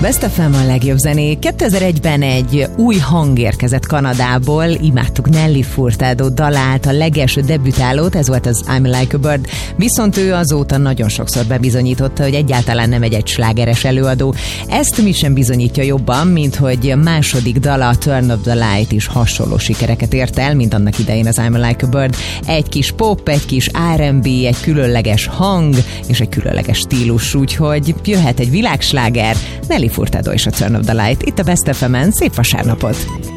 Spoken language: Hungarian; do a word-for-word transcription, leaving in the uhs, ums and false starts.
Best ef em a legjobb zenék. kétezer-egyben egy új hang érkezett Kanadából, imádtuk Nelly Furtado dalát, a legelső debütálót, ez volt az I'm Like a Bird, viszont ő azóta nagyon sokszor bebizonyította, hogy egyáltalán nem egy egy slágeres előadó. Ezt mi sem bizonyítja jobban, mint hogy második dala, a Turn Up the Light is hasonló sikereket ért el, mint annak idején az I'm Like a Bird. Egy kis pop, egy kis er and bé, egy különleges hang és egy különleges stílus, úgyhogy jöhet egy világsláger, Nelly Furtado és a Turn Up the Light. Itt a Best ef emen, szép vasárnapot!